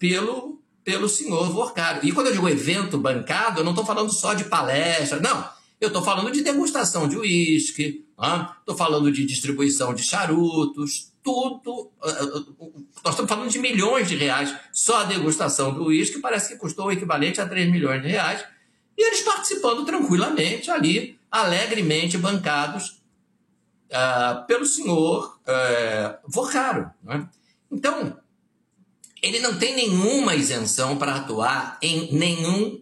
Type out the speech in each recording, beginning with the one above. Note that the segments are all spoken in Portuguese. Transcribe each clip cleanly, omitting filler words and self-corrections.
pelo senhor Vorcaro. E quando eu digo evento bancado, eu não estou falando só de palestra, não. Eu estou falando de degustação de uísque, estou falando de distribuição de charutos, tudo. Nós estamos falando de milhões de reais. Só a degustação do uísque parece que custou o equivalente a 3 milhões de reais. E eles participando tranquilamente ali, alegremente bancados pelo senhor Vorcaro. Né? Então, ele não tem nenhuma isenção para atuar em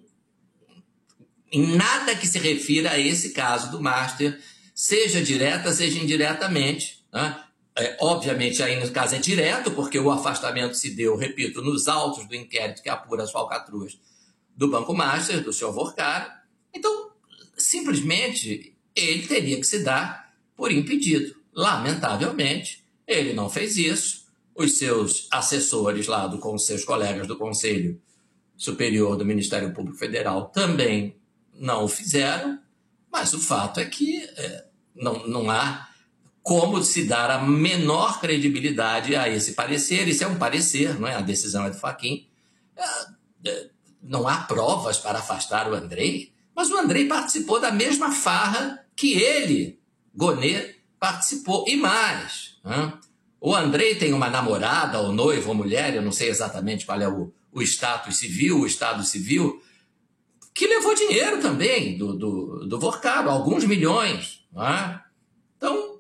nada que se refira a esse caso do Master, seja direta, seja indiretamente. Né? Obviamente, aí no caso é direto, porque o afastamento se deu, repito, nos autos do inquérito que apura as falcatruas do Banco Master, do senhor Vorcaro. Então, simplesmente, ele teria que se dar por impedido. Lamentavelmente, ele não fez isso. Os seus assessores lá, com os seus colegas do Conselho Superior do Ministério Público Federal também não o fizeram, mas o fato é que não há como se dar a menor credibilidade a esse parecer. Isso é um parecer, não é? A decisão é do Fachin. Não há provas para afastar o Andrei, mas o Andrei participou da mesma farra que ele, Gonê, participou. E mais, o Andrei tem uma namorada, ou noivo, ou mulher, eu não sei exatamente qual é o status civil, o estado civil, que levou dinheiro também do Vorcaro, alguns milhões. Então,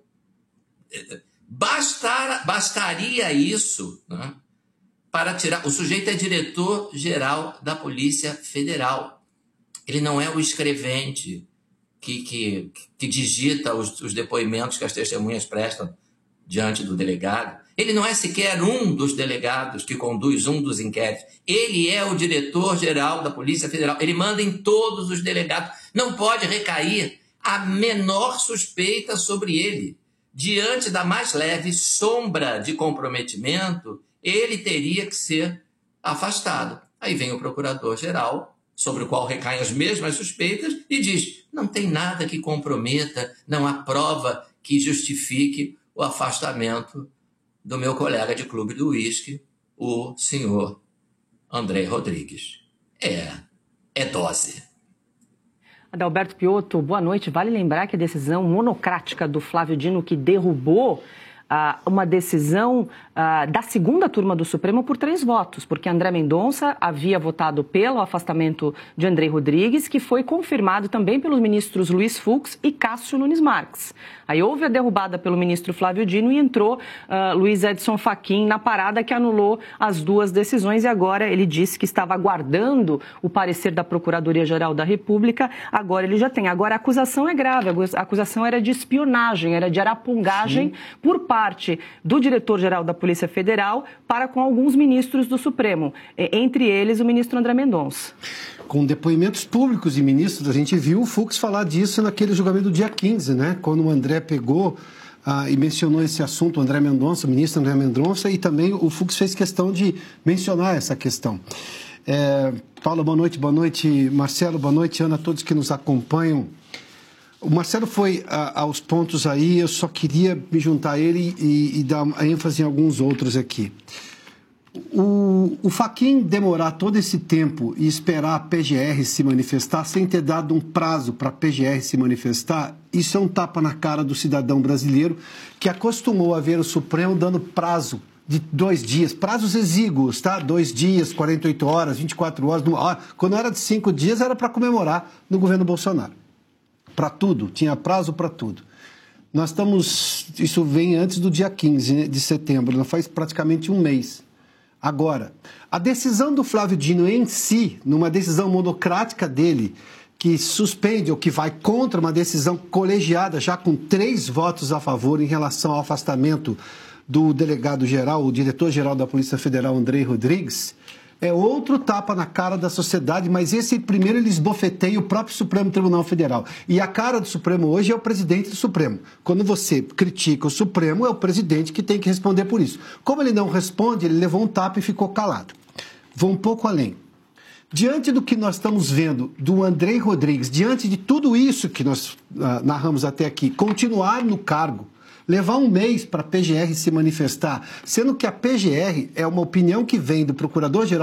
bastaria isso para tirar. O sujeito é diretor-geral da Polícia Federal. Ele não é o escrevente que digita os depoimentos que as testemunhas prestam diante do delegado. Ele não é sequer um dos delegados que conduz um dos inquéritos. Ele é o diretor-geral da Polícia Federal. Ele manda em todos os delegados. Não pode recair a menor suspeita sobre ele. Diante da mais leve sombra de comprometimento, ele teria que ser afastado. Aí vem o procurador-geral, sobre o qual recaem as mesmas suspeitas, e diz: não tem nada que comprometa, não há prova que justifique o afastamento do meu colega de clube do uísque, o senhor Andrei Rodrigues. É dose. Adalberto Piotto, boa noite. Vale lembrar que a decisão monocrática do Flávio Dino, que derrubou uma decisão da segunda turma do Supremo por 3 votos, porque André Mendonça havia votado pelo afastamento de Andrei Rodrigues, que foi confirmado também pelos ministros Luiz Fux e Cássio Nunes Marques. Aí houve a derrubada pelo ministro Flávio Dino e entrou Luiz Edson Fachin na parada, que anulou as 2 decisões, e agora ele disse que estava aguardando o parecer da Procuradoria-Geral da República. Agora ele já tem. Agora a acusação é grave, a acusação era de espionagem, era de arapongagem por parte do diretor-geral da Polícia Federal para com alguns ministros do Supremo, entre eles o ministro André Mendonça. Com depoimentos públicos de ministros, a gente viu o Fux falar disso naquele julgamento do dia 15, né? Quando o André pegou e mencionou esse assunto, o André Mendonça, o ministro André Mendonça, e também o Fux fez questão de mencionar essa questão. Paulo, boa noite, Marcelo, boa noite, Ana, a todos que nos acompanham. O Marcelo foi aos pontos aí, eu só queria me juntar a ele e dar ênfase em alguns outros aqui. O Fachin demorar todo esse tempo e esperar a PGR se manifestar sem ter dado um prazo para a PGR se manifestar, isso é um tapa na cara do cidadão brasileiro que acostumou a ver o Supremo dando prazo de 2 dias, prazos exíguos, tá? 2 dias, 48 horas, 24 horas, quando era de 5 dias era para comemorar no governo Bolsonaro. Para tudo, tinha prazo para tudo. Isso vem antes do dia 15 de setembro, não faz praticamente um mês. Agora, a decisão do Flávio Dino em si, numa decisão monocrática dele, que suspende ou que vai contra uma decisão colegiada, já com 3 votos a favor em relação ao afastamento do delegado-geral, o diretor-geral da Polícia Federal, Andrei Rodrigues, é outro tapa na cara da sociedade, mas esse primeiro ele esbofeteia o próprio Supremo Tribunal Federal. E a cara do Supremo hoje é o presidente do Supremo. Quando você critica o Supremo, é o presidente que tem que responder por isso. Como ele não responde, ele levou um tapa e ficou calado. Vou um pouco além. Diante do que nós estamos vendo do Andrei Rodrigues, diante de tudo isso que nós narramos até aqui, continuar no cargo, levar um mês para a PGR se manifestar, sendo que a PGR é uma opinião que vem do Procurador-Geral